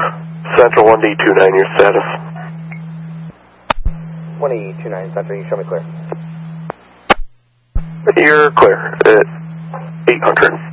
Central 1D29, your status. 1D29, Central, you show me clear. You're clear at 800.